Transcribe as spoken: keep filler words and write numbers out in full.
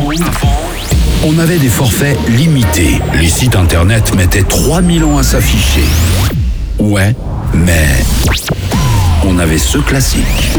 on avait des forfaits limités. Les sites internet mettaient trois mille ans à s'afficher. Ouais, mais on avait ce classique.